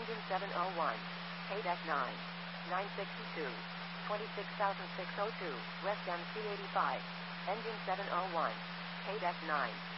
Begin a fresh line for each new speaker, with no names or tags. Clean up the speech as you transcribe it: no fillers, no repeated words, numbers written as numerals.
Engine 701. KDEC 9. 962. 26,602. West MC 85. Engine 701. KDEC 9.